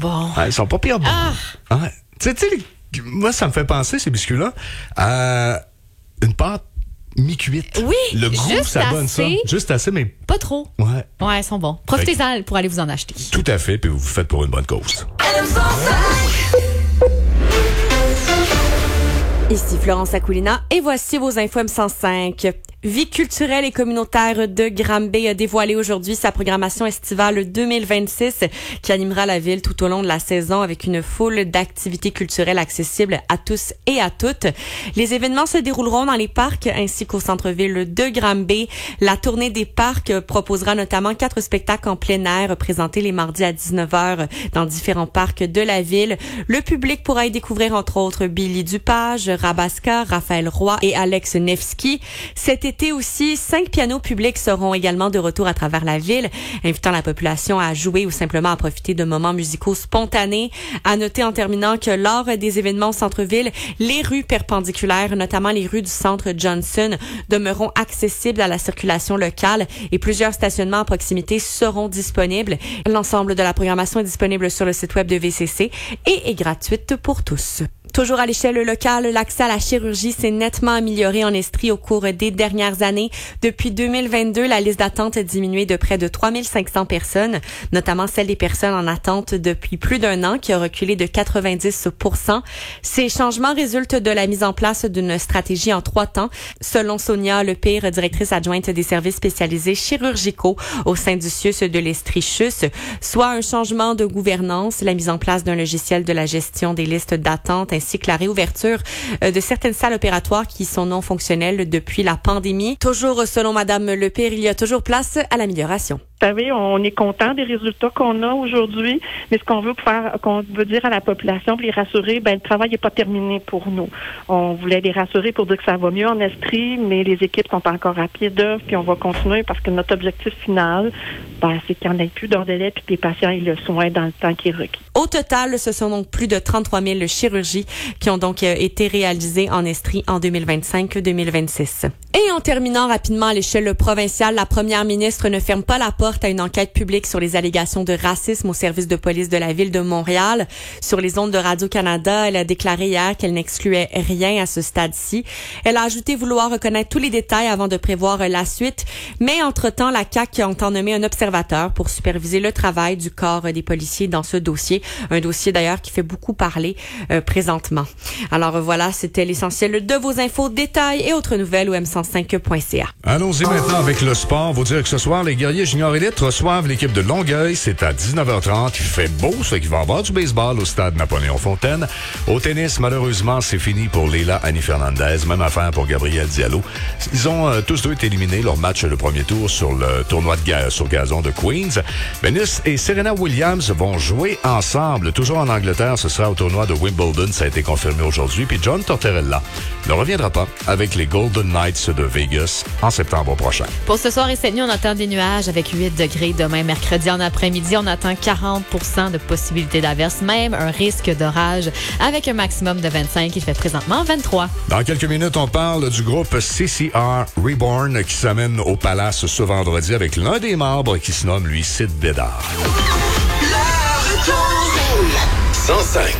bons. Ils sont pas pires bons. Ouais. Tu sais, moi, ça me fait penser, ces biscuits-là, à une pâte mi-cuite. Oui, le goût, juste ça donne ça. assez. Juste assez, mais... Pas trop. Ouais. Ouais, ils sont bons. Profitez-en pour aller vous en acheter. Tout à fait, puis vous faites pour une bonne cause. Ici Florence Akoulina et voici vos infos M105. Vie culturelle et communautaire de Granby a dévoilé aujourd'hui sa programmation estivale 2026 qui animera la ville tout au long de la saison avec une foule d'activités culturelles accessibles à tous et à toutes. Les événements se dérouleront dans les parcs ainsi qu'au centre-ville de Granby. La tournée des parcs proposera notamment 4 spectacles en plein air présentés les mardis à 19h dans différents parcs de la ville. Le public pourra y découvrir entre autres Billy Dupage, Rabaska, Raphaël Roy et Alex Nevsky. Cet été aussi, 5 pianos publics seront également de retour à travers la ville, invitant la population à jouer ou simplement à profiter de moments musicaux spontanés. À noter en terminant que lors des événements au centre-ville, les rues perpendiculaires, notamment les rues du centre Johnson, demeureront accessibles à la circulation locale et plusieurs stationnements à proximité seront disponibles. L'ensemble de la programmation est disponible sur le site web de VCC et est gratuite pour tous. Toujours à l'échelle locale, l'accès à la chirurgie s'est nettement amélioré en Estrie au cours des dernières années. Depuis 2022, la liste d'attente a diminué de près de 3500 personnes, notamment celle des personnes en attente depuis plus d'un an qui a reculé de 90%. Ces changements résultent de la mise en place d'une stratégie en 3 temps, selon Sonia Lepire, directrice adjointe des services spécialisés chirurgicaux au sein du CIUS de l'Estrie-Chus, soit un changement de gouvernance, la mise en place d'un logiciel de la gestion des listes d'attente ainsi que la réouverture de certaines salles opératoires qui sont non fonctionnelles depuis la pandémie. Toujours selon Madame Lepire, il y a toujours place à l'amélioration. Vous savez, on est content des résultats qu'on a aujourd'hui, mais ce qu'on veut dire à la population, pour les rassurer, le travail n'est pas terminé pour nous. On voulait les rassurer pour dire que ça va mieux en Estrie, mais les équipes sont encore à pied d'œuvre, puis on va continuer parce que notre objectif final, c'est qu'il n'y en ait plus d'heures de délai, puis que les patients aient le soin dans le temps qui est requis. Au total, ce sont donc plus de 33 000 chirurgies qui ont donc été réalisées en Estrie en 2025-2026. Et en terminant rapidement à l'échelle provinciale, la première ministre ne ferme pas la porte à une enquête publique sur les allégations de racisme au service de police de la ville de Montréal. Sur les ondes de Radio-Canada, elle a déclaré hier qu'elle n'excluait rien à ce stade-ci. Elle a ajouté vouloir reconnaître tous les détails avant de prévoir la suite. Mais entre-temps, la CAQ entend nommer un observateur pour superviser le travail du corps des policiers dans ce dossier. Un dossier d'ailleurs qui fait beaucoup parler présentement. Alors voilà, c'était l'essentiel de vos infos, détails et autres nouvelles au m105.ca. Allons-y maintenant avec le sport. Vous dire que ce soir, les guerriers juniors élites reçoivent l'équipe de Longueuil. C'est à 19h30. Il fait beau, ça fait qu'il va y avoir du baseball au stade Napoléon-Fontaine. Au tennis, malheureusement, c'est fini pour Leila Annie Fernandez. Même affaire pour Gabriel Diallo. Ils ont tous deux été éliminés leur match le premier tour sur le tournoi sur gazon de Queens. Venus et Serena Williams vont jouer ensemble. Toujours en Angleterre, ce sera au tournoi de Wimbledon. Ça a été confirmé aujourd'hui. Puis John Tortorella ne reviendra pas avec les Golden Knights de Vegas en septembre prochain. Pour ce soir et cette nuit, on attend des nuages avec 8 degrés. Demain, mercredi en après-midi, on attend 40% de possibilité d'averse, même un risque d'orage avec un maximum de 25. Il fait présentement 23. Dans quelques minutes, on parle du groupe CCR Reborn qui s'amène au Palace ce vendredi avec l'un des membres qui se nomme, lui, Sid Bédard. 105.